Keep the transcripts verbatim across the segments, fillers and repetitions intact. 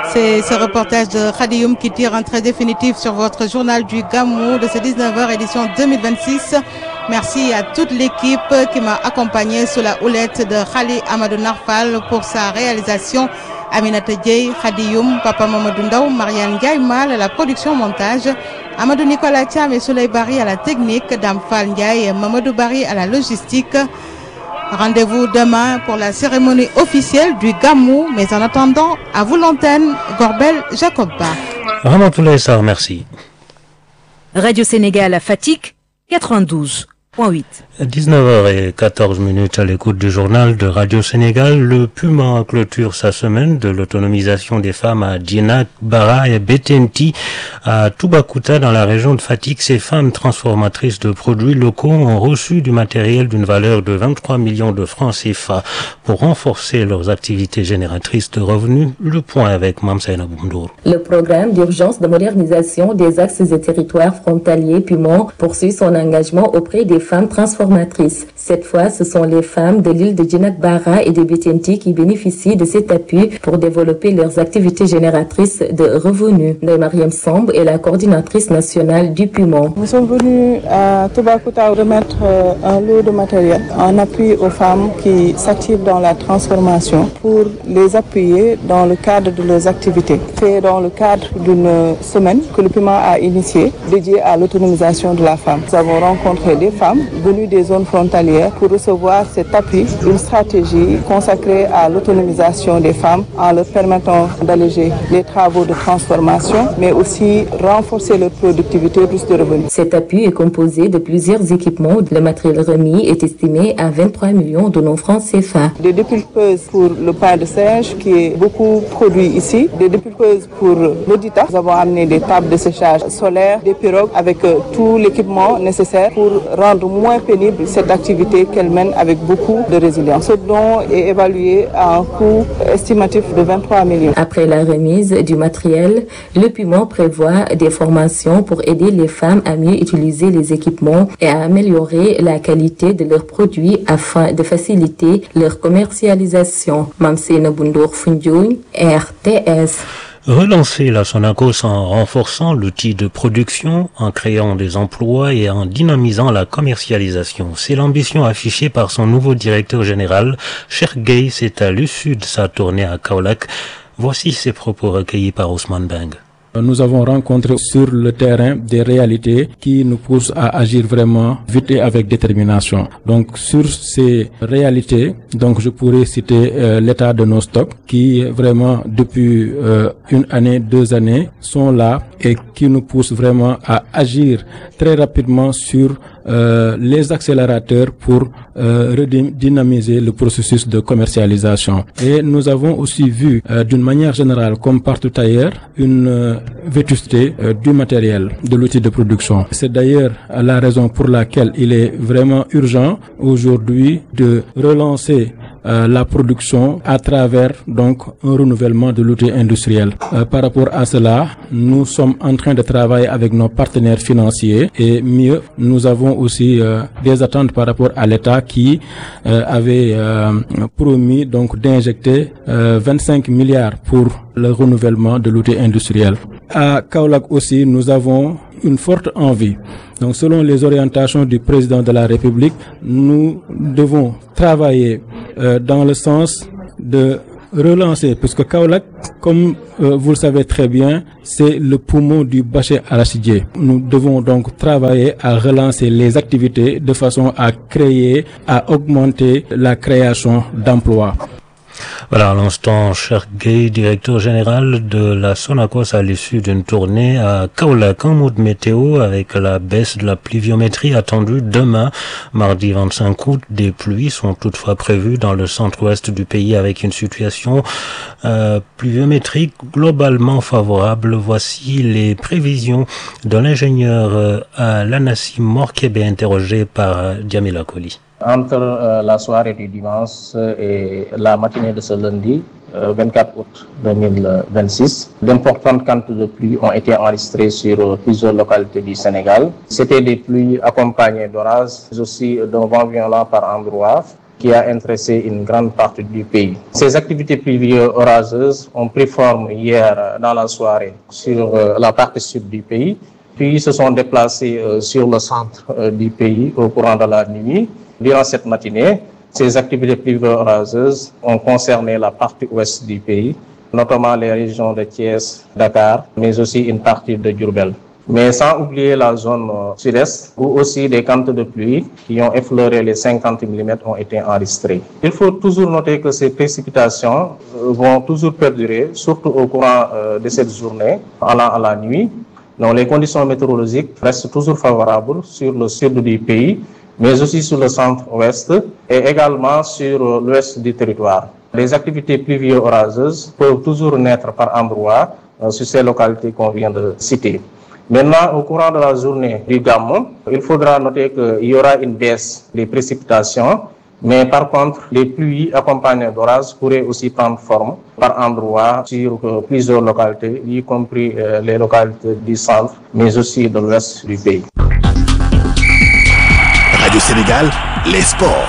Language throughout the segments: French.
C'est ce reportage de Khadioum qui tire un trait définitif sur votre journal du Gamou de ce dix-neuf heures édition deux mille vingt-six. Merci à toute l'équipe qui m'a accompagné sous la houlette de Khali Amadou Narfal pour sa réalisation. Aminata Dieye, Khadioum, Papa Mamadou Ndaw, Marianne Gaïmal à la production montage, Amadou Nicolas Thiam et Soleil Bari à la technique, Dame Fall Ndiaye et Mamadou Bari à la logistique. Rendez-vous demain pour la cérémonie officielle du Gamou, mais en attendant, à vous l'antenne, Gorbel Jacoba. Ramatoulaye Sarr, merci. Radio Sénégal à Fatick, quatre-vingt-douze point huit. dix-neuf heures quatorze à l'écoute du journal de Radio Sénégal. Le Puma clôture sa semaine de l'autonomisation des femmes à Djinak, Bara et Betenti à Toubacouta dans la région de Fatick. Ces femmes transformatrices de produits locaux ont reçu du matériel d'une valeur de vingt-trois millions de francs C F A pour renforcer leurs activités génératrices de revenus. Le point avec Mamsaïna Boundour. Le programme d'urgence de modernisation des axes et territoires frontaliers Puma poursuit son engagement auprès des femmes transformatrices. Cette fois, ce sont les femmes de l'île de Djinak Bara et de Betenti qui bénéficient de cet appui pour développer leurs activités génératrices de revenus. Ndeye Mariam Samb est la coordinatrice nationale du Puma. Nous sommes venus à Toubacouta remettre un lot de matériel en appui aux femmes qui s'activent dans la transformation pour les appuyer dans le cadre de leurs activités. C'est dans le cadre d'une semaine que le Puma a initié dédiée à l'autonomisation de la femme. Nous avons rencontré des femmes venues des zones frontalières pour recevoir cet appui, une stratégie consacrée à l'autonomisation des femmes en leur permettant d'alléger les travaux de transformation, mais aussi renforcer leur productivité plus de revenus. Cet appui est composé de plusieurs équipements. Le matériel remis est estimé à vingt-trois millions de francs C F A. Des dépulpeuses pour le pain de singe qui est beaucoup produit ici, des dépulpeuses pour l'audita. Nous avons amené des tables de séchage solaire, des pirogues avec tout l'équipement nécessaire pour rendre moins pénible cette activité qu'elle mène avec beaucoup de résilience. Ce don est évalué à un coût estimatif de vingt-trois millions. Après la remise du matériel, le Puma prévoit des formations pour aider les femmes à mieux utiliser les équipements et à améliorer la qualité de leurs produits afin de faciliter leur commercialisation. Mamsena Boundour Foundiougne, R T S. Relancer la Sonacos en renforçant l'outil de production, en créant des emplois et en dynamisant la commercialisation. C'est l'ambition affichée par son nouveau directeur général, Cheikh Gueye. C'est à l'issue de sa tournée à Kaolack. Voici ses propos recueillis par Ousmane Beng. Nous avons rencontré sur le terrain des réalités qui nous poussent à agir vraiment vite et avec détermination. Donc sur ces réalités, donc je pourrais citer euh, l'état de nos stocks qui vraiment depuis euh, une année, deux années sont là et qui nous poussent vraiment à agir très rapidement sur Euh, les accélérateurs pour euh, redynamiser le processus de commercialisation. Et nous avons aussi vu euh, d'une manière générale, comme partout ailleurs, une euh, vétusté euh, du matériel, de l'outil de production. C'est d'ailleurs la raison pour laquelle il est vraiment urgent aujourd'hui de relancer euh, la production à travers donc un renouvellement de l'outil industriel. Euh, par rapport à cela, nous sommes en train de travailler avec nos partenaires financiers et mieux, nous avons aussi euh, des attentes par rapport à l'État qui euh, avait euh, promis donc d'injecter euh, vingt-cinq milliards pour le renouvellement de l'outil industriel. À Kaolack aussi, nous avons une forte envie. Donc, selon les orientations du président de la République, nous devons travailler euh, dans le sens de relancer, puisque Kaolack, comme euh, vous le savez très bien, c'est le poumon du bâcher arachidier. Nous devons donc travailler à relancer les activités de façon à créer, à augmenter la création d'emplois. Voilà, à l'instant, Cheikh Gueye, directeur général de la Sonacos à l'issue d'une tournée à Kaolack. Un mot de météo avec la baisse de la pluviométrie attendue demain, mardi vingt-cinq août. Des pluies sont toutefois prévues dans le centre-ouest du pays avec une situation euh, pluviométrique globalement favorable. Voici les prévisions de l'ingénieur euh, à l'ANACIM Mor Kébé interrogé par euh, Djamila Koli. Entre euh, la soirée du dimanche et la matinée de ce lundi, euh, vingt-quatre août deux mille vingt-six, d'importantes quantités de pluie ont été enregistrées sur euh, plusieurs localités du Sénégal. C'était des pluies accompagnées d'orages, mais aussi d'un vent violent par endroits. qui a intéressé une grande partie du pays. Ces activités pluvieuses orageuses ont pris forme hier dans la soirée sur la partie sud du pays, puis se sont déplacés sur le centre du pays au courant de la nuit. Durant cette matinée, ces activités pluvieuses orageuses ont concerné la partie ouest du pays, notamment les régions de Thiès, Dakar, mais aussi une partie de Diourbel. Mais sans oublier la zone sud-est, où aussi des quantités de pluie qui ont effleuré les cinquante millimètres ont été enregistrées. Il faut toujours noter que ces précipitations vont toujours perdurer, surtout au courant de cette journée, allant à la nuit. Donc les conditions météorologiques restent toujours favorables sur le sud du pays, mais aussi sur le centre-ouest et également sur l'ouest du territoire. Les activités pluvieuses orageuses peuvent toujours naître par endroits sur ces localités qu'on vient de citer. Maintenant, au courant de la journée du Gamou, il faudra noter qu'il y aura une baisse des précipitations, mais par contre, les pluies accompagnées d'orages pourraient aussi prendre forme par endroits sur plusieurs localités, y compris les localités du centre, mais aussi de l'ouest du pays. Radio Sénégal, les sports.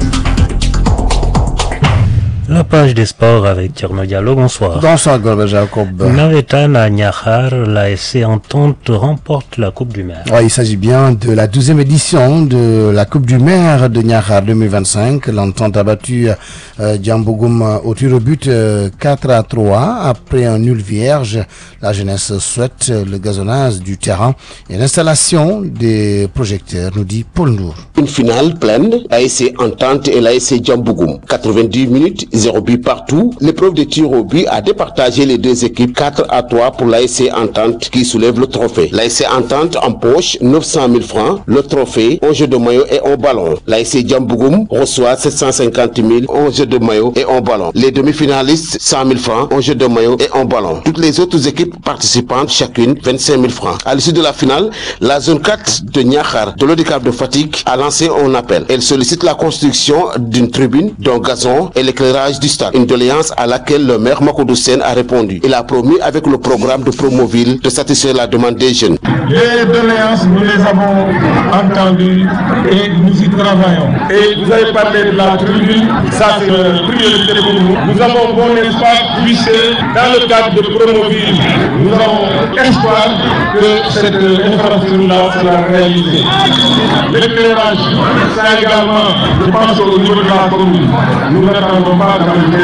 La page des sports avec Thierno Diallo, bonsoir. Bonsoir Gorbe Jacob. Navetan à Niakhar, l'A S C Entente remporte la Coupe du Maire. Ouais, il s'agit bien de la douzième édition de la Coupe du Maire de Niakhar deux mille vingt-cinq. L'Entente a battu euh, Diambogoum au tir au but euh, quatre à trois après un nul vierge. La jeunesse souhaite le gazonnage du terrain et l'installation des projecteurs, nous dit Paul Nour. Une finale pleine, A S C Entente et l'A S C Diambogoum. quatre-vingt-dix minutes, zéro but partout. L'épreuve de tir au but a départagé les deux équipes quatre à trois pour l'A S C Entente qui soulève le trophée. L'A S C Entente empoche neuf cent mille francs, le trophée, un jeu de maillot et un ballon. L'A S C Diambogoum reçoit sept cent cinquante mille, un jeu de maillot et un ballon. Les demi-finalistes, cent mille francs, un jeu de maillot et un ballon. Toutes les autres équipes participantes, chacune vingt-cinq mille francs. À l'issue de la finale, la zone quatre de Niakhar, de l'handicap de fatigue, a lancé un appel. Elle sollicite la construction d'une tribune, d'un gazon et l'éclairage du stade. Une doléance à laquelle le maire Makodou Sène a répondu. Il a promis avec le programme de Promoville de satisfaire la demande des jeunes. Les doléances, nous les avons entendues et nous y travaillons. Et vous avez parlé de la tribune, ça c'est une priorité pour nous. Nous avons bon espoir puisque dans le cadre de Promoville, nous avons espoir que cette infrastructure-là sera réalisée. L'éclairage, ça également, je pense au niveau de la commune, nous n'attendons pas dans le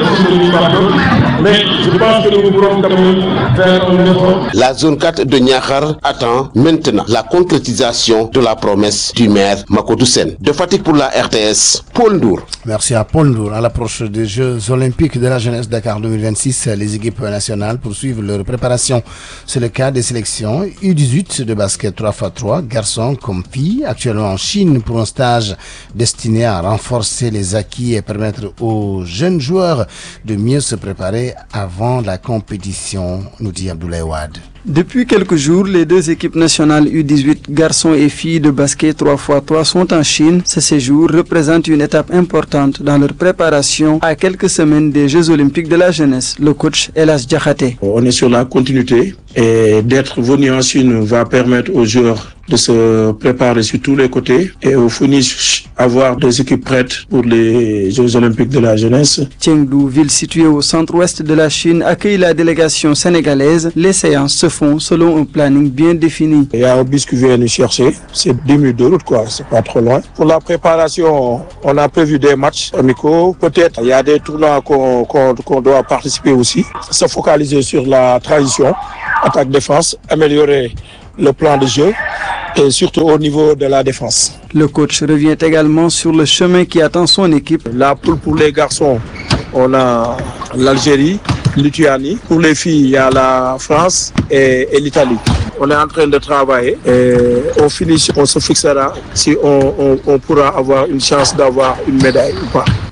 mais je pense que nous pourrons quand même faire un effort. La zone quatre de Niakhar attend maintenant la concrétisation de la promesse du maire Makodou Sène. De Fatick pour la R T S, Paul Ndour. Merci à Paul Ndour. À l'approche des Jeux Olympiques de la jeunesse Dakar deux mille vingt-six, les équipes nationales poursuivent leur préparation. C'est le cas des sélections U dix-huit de basket trois par trois, garçons comme filles, actuellement en Chine pour un stage destiné à renforcer les acquis et permettre aux jeunes joueurs de mieux se préparer avant la compétition, nous dit Abdoulaye Wade. Depuis quelques jours, les deux équipes nationales U dix-huit, garçons et filles de basket trois par trois sont en Chine. Ce séjour représente une étape importante dans leur préparation à quelques semaines des Jeux Olympiques de la jeunesse. Le coach Elas Diakhaté. On est sur la continuité et d'être venu en Chine va permettre aux joueurs de se préparer sur tous les côtés et au finish avoir des équipes prêtes pour les Jeux Olympiques de la jeunesse. Chengdu, ville située au centre-ouest de la Chine, accueille la délégation sénégalaise. Les séances se font selon un planning bien défini. Il y a un bus qui vient nous chercher, c'est dix minutes de route quoi, c'est pas trop loin. Pour la préparation, on a prévu des matchs amicaux, peut-être il y a des tournois qu'on qu'on, qu'on doit participer aussi. Se focaliser sur la transition, attaque-défense, améliorer le plan de jeu et surtout au niveau de la défense. Le coach revient également sur le chemin qui attend son équipe. La poule pour les garçons, on a l'Algérie, Lituanie. Pour les filles, il y a la France et, et l'Italie. On est en train de travailler et au finish, on se fixera si on, on, on pourra avoir une chance d'avoir une médaille ou pas.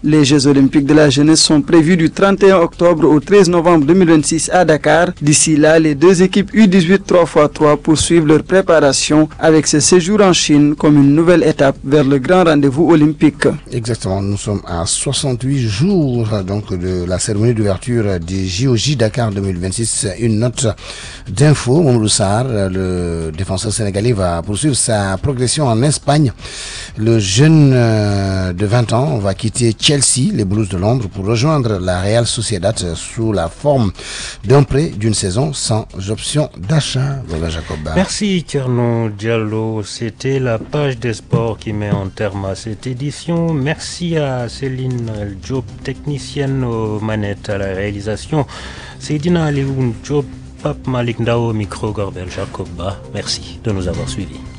Les Jeux olympiques de la jeunesse sont prévus du trente et un octobre au treize novembre deux mille vingt-six à Dakar. D'ici là, les deux équipes U dix-huit trois par trois poursuivent leur préparation avec ce séjour en Chine comme une nouvelle étape vers le grand rendez-vous olympique. Exactement, nous sommes à soixante-huit jours donc de la cérémonie d'ouverture des J O J Dakar deux mille vingt-six. Une note d'info, Mamadou Sarr, le défenseur sénégalais, va poursuivre sa progression en Espagne. Le jeune de vingt ans va quitter Chelsea, les Blues de Londres, pour rejoindre la Real Sociedad sous la forme d'un prêt d'une saison sans option d'achat. Merci Tierno Diallo, c'était la page des sports qui met en terme à cette édition. Merci à Céline Diop, technicienne aux manettes à la réalisation. Seydina Alioune Diop, Pape Malik Ndao, micro Gorbel Jacob Ba. Merci de nous avoir suivis.